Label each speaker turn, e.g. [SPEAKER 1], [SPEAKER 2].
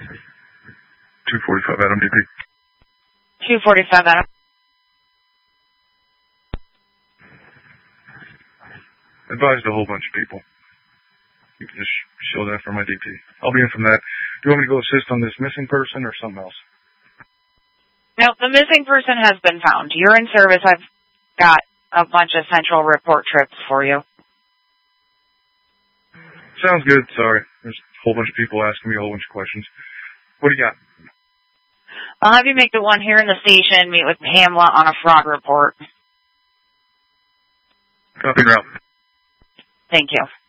[SPEAKER 1] 245 Adam DP.
[SPEAKER 2] 245 Adam.
[SPEAKER 1] Advised a whole bunch of people. You can just show that for my DP. I'll be in from that. Do you want me to go assist on this missing person or something else?
[SPEAKER 2] No, the missing person has been found. You're in service. I've got a bunch of central report trips for you.
[SPEAKER 1] Sounds good. Sorry. There's a whole bunch of people asking me a whole bunch of questions. What do you got?
[SPEAKER 2] I'll have you make the one here in the station, meet with Pamela on a fraud report.
[SPEAKER 1] Copy route.
[SPEAKER 2] Thank you.